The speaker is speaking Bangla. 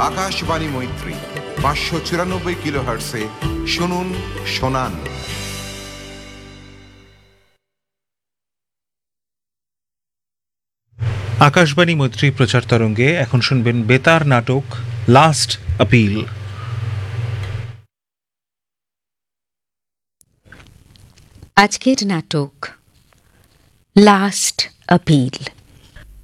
আকাশবাণী মৈত্রী 594 কিলোহার্টসে শুনুন শোনান। আকাশবাণী মৈত্রী প্রচার তরঙ্গে এখন শুনবেন বেতার নাটক লাস্ট আপিল। আজকের নাটক লাস্ট আপিল।